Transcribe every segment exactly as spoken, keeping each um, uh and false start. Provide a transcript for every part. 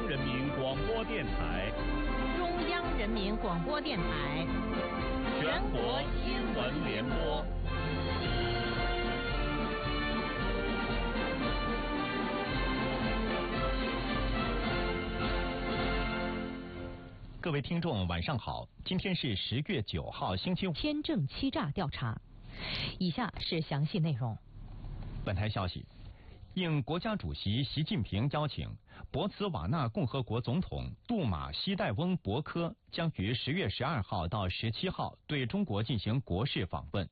央人民广播电台， 中央人民广播电台， 全国新闻联播。各位听众，晚上好！今天是十月九号，星期五。 天正欺诈调查，以下是详细内容。 本台消息，应国家主席习近平邀请，博茨瓦纳共和国总统杜马西代翁博科将于十月十二号到十七号对中国进行国事访问。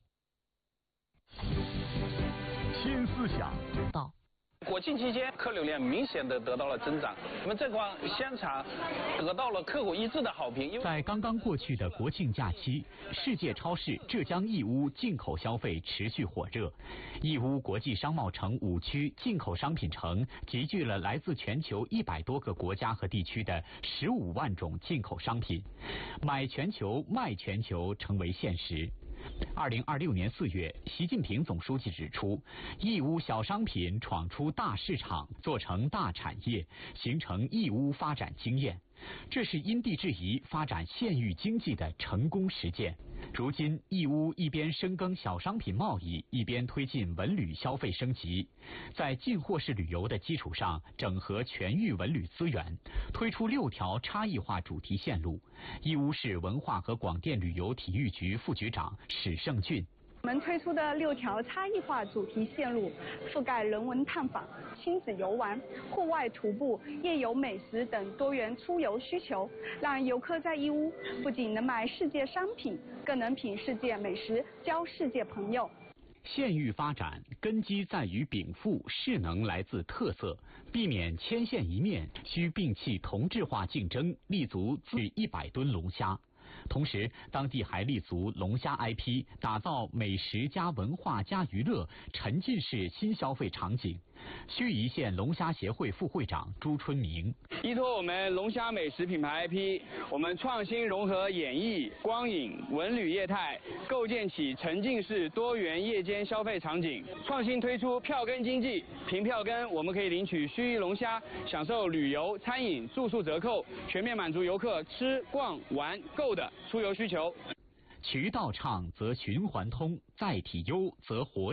新思想到。 国庆期间，客流量明显的得到了增长。我们这款香肠得到了客户一致的好评。 在刚刚过去的国庆假期，世界超市浙江义乌进口消费持续火热。义乌国际商贸城五区进口商品城集聚了来自全球一百多个国家和地区的十五万种进口商品，买全球卖全球成为现实。二零二六年四月，习近平总书记指出，义乌小商品闯出大市场，做成大产业，形成义乌发展经验。这是因地制宜发展县域经济的成功实践。如今，义乌一边深耕小商品贸易，一边推进文旅消费升级，在进货式旅游的基础上，整合全域文旅资源，推出六条差异化主题线路。义乌市文化和广电旅游体育局副局长史胜俊。 我们推出的六条差异化主题线路，覆盖人文探访、亲子游玩、户外徒步、夜游美食等多元出游需求，让游客在义乌不仅能买世界商品，更能品世界美食，交世界朋友。 县域发展根基在于禀赋，势能来自特色，避免千县一面，需摒弃同质化竞争，立足自一百吨龙虾。同时，当地还立足龙虾 I P， 打造美食加文化加娱乐沉浸式新消费场景。盱眙县龙虾协会副会长朱春明： 依托我们龙虾美食品牌 I P， 我们创新融合演艺、光影、文旅业态，构建起沉浸式多元夜间消费场景。创新推出票根经济，凭票根我们可以领取盱眙龙虾，享受旅游、餐饮、住宿折扣，全面满足游客吃、逛、玩、购的出游需求。 渠道畅则循环通，载体优则活